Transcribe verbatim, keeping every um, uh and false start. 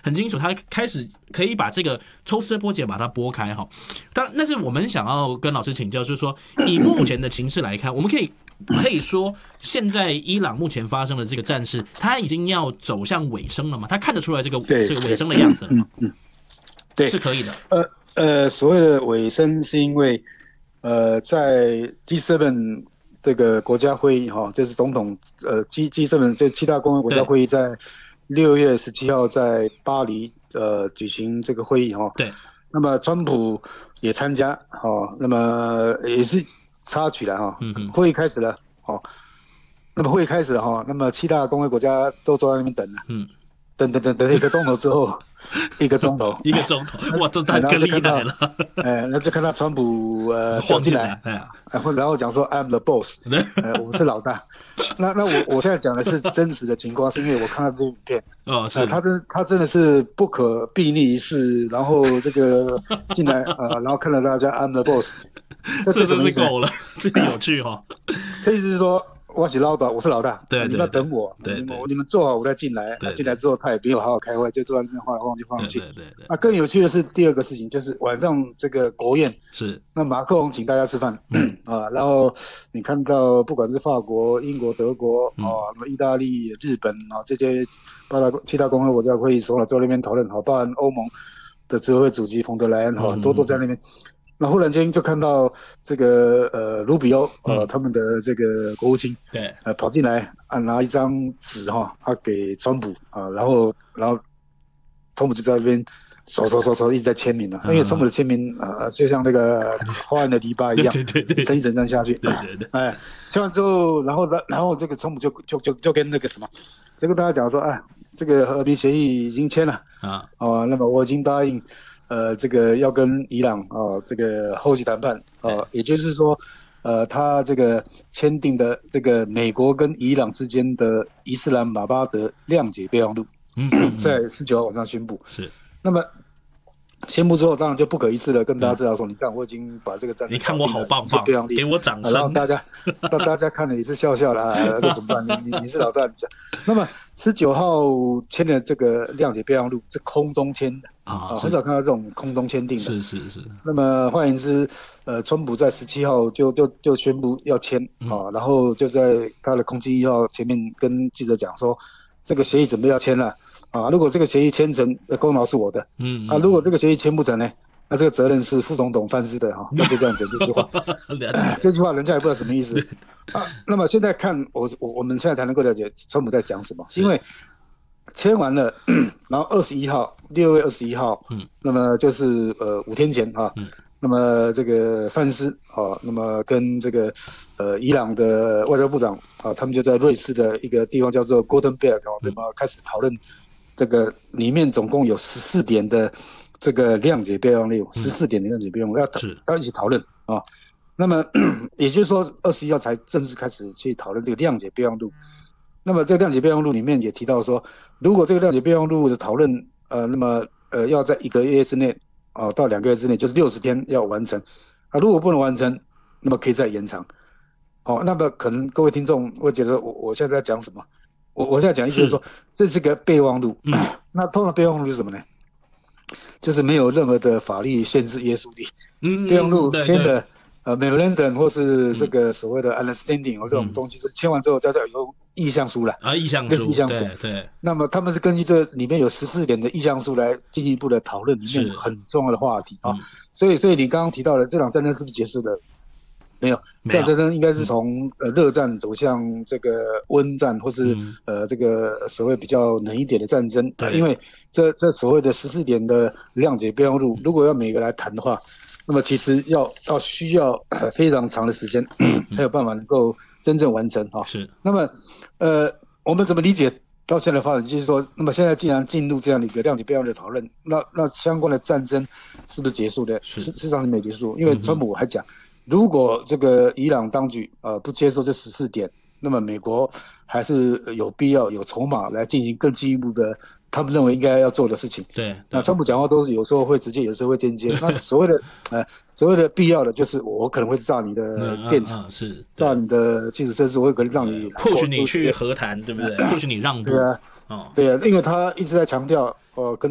很清楚，他开始可以把这个抽丝剥茧把它剥开哈。当但是我们想要跟老师请教，就是说以目前的情势来看，我们可以可以说现在伊朗目前发生的这个战事，它已经要走向尾声了吗？他看得出来这个这个尾声的样子了吗？ 嗯嗯，对， 是可以的。 呃呃，所谓的尾声是因为呃在 G 七 这个国家会议哈，就是总统呃 G G 七这七大公约国家会议在六月十七号在巴黎呃举行这个会议哈。 对。 那么川普也参加哈，那么也是插曲了哈。嗯会议开始了哈，那么会议开始了哈，那么七大公约国家都坐在那边等了。嗯。等等等等一个钟头之后，一个钟头， 一个钟头，哇，这太更厉害了！ 哎，那就看到川普呃晃进来，然后然后讲说 I'm the boss， 呃，我是老大。那那我我现在讲的是真实的情况，是因为我看到这部影片， 哦，是， 呃、他真他真的是不可避逆一事，然后这个进来呃，然后看到大家 I'm the boss， 这真是够了，这个有趣哈、哦。 这意思是说。我是老大，我是老大， 对对对， 你们要等我， 对对对， 你们你们做好，我再进来。 对对对， 进来之后，他也没有好好开会，就坐在那边晃来晃去，晃来晃去。 对对对。 那更有趣的是第二个事情，就是晚上这个国宴是， 那马克龙请大家吃饭、嗯、啊，然后你看到不管是法国、英国、德国、嗯、啊，什么意大利、日本啊这些八大七大公约国家会议首脑在那边讨论，好，包含欧盟的执委会主席冯德莱恩，好，很多都在那边。那忽然间就看到这个呃卢比欧呃、嗯、他们的这个国务卿对呃跑进来啊拿一张纸哈啊给川普啊，然后然后川普就在那边手手手手一直在签名了、啊，因为川普的签名呃就像那个花园的篱笆一样， 对对对， 层一层层下去， 对对对， 哎，签完之后，然后然后这个川普就就就就跟那个什么，就跟大家讲说，哎，这个和平协议已经签了啊，哦，那么我已经答应。呃，这个要跟伊朗啊、呃，这个后续谈判啊、呃，也就是说，呃，他这个签订的这个美国跟伊朗之间的伊斯兰马巴德谅解备忘录，嗯，在十九号晚上宣布。 是， 那么宣布之后，当然就不可一世的跟大家知道说，嗯、你看我已经把这个战争， 你看我好棒棒，给我掌声。 然后大家，让大家看了也是笑笑啦，这怎么办？你你你是老大，你讲。那么十九号签的这个谅解备忘录是空中签的。啊，很少看到这种空中签订的。 是是是。 那么换言之，呃，川普在十七号就就就宣布要签啊、嗯，然后就在他的空军一号前面跟记者讲说，这个协议准备要签了啊，如果这个协议签成，功劳是我的，嗯啊，如果这个协议签不成呢，那这个责任是副总统范斯的哈，他就这样讲这句话。这句话人家也不知道什么意思啊。那么现在看我我我们现在才能够了解川普在讲什么，因为。签完了，然后二十一号，六月二十一号，嗯，那么就是呃五天前啊，嗯，那么这个范斯啊，那么跟这个呃伊朗的外交部长啊，他们就在瑞士的一个地方叫做 Gothenburg 啊，那么开始讨论这个里面总共有十四点的这个谅解备忘录，十四点的谅解备忘录要要一起讨论啊。那么也就是说，二十一号才正式开始去讨论这个谅解备忘录。那么这个谅解备忘录里面也提到说，如果这个谅解备忘录的讨论，呃，那么呃要在一个月之内，啊、呃、到两个月之内，就是六十天要完成，啊，如果不能完成，那么可以再延长。好、哦，那么可能各位听众会觉得我我现在在讲什么？我我现在讲意思就是说，这是个备忘录。嗯、那通常备忘录是什么呢？就是没有任何的法律限制约束力。嗯，备忘录签的。呃 ，memorandum 或是这个所谓的 understanding 或这种东西，就是签完之后，大家有意向书了啊，意向书， 意向书， 对对。 那么他们是根据这里面有十四点的意向书来进一步的讨论里面很重要的话题啊。所以，所以你刚刚提到的这场战争是不是结束了？没有，这场战争应该是从呃热战走向这个温战，或是呃这个所谓比较冷一点的战争。因为这这所谓的十四点的谅解备忘录，如果要每个来谈的话。那么其实要要需要、呃、非常长的时间才有办法能够真正完成哈。 是。 那么呃，我们怎么理解到现在的发展？就是说，那么现在既然进入这样的一个谅解备忘录的讨论，那那相关的战争是不是结束的？ 是， 事实上是没有结束，因为川普还讲，如果这个伊朗当局呃不接受这十四点，那么美国还是有必要有筹码来进行更进一步的。他们认为应该要做的事情。 对， 那川普讲话都是有时候会直接，有时候会间接。那所谓的呃，所谓的必要的，就是我可能会炸你的电厂， 嗯嗯嗯、是炸你的基础设施，我有可能让你迫许你去和谈，对不对？迫许你让步。 对啊， 哦， 对啊，因为他一直在强调，呃，跟